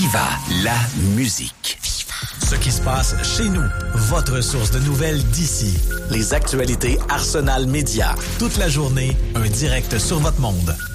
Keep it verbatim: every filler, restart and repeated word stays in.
Viva la musique. Viva. Ce qui se passe chez nous. Votre source de nouvelles d'ici. Les actualités Arsenal Média. Toute la journée, un direct sur votre monde.